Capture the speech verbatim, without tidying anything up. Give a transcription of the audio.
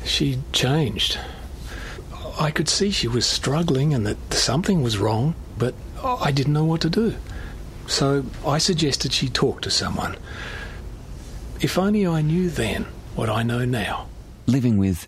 She changed. I could see she was struggling and that something was wrong, but I didn't know what to do. So I suggested she talk to someone. If only I knew then what I know now. Living with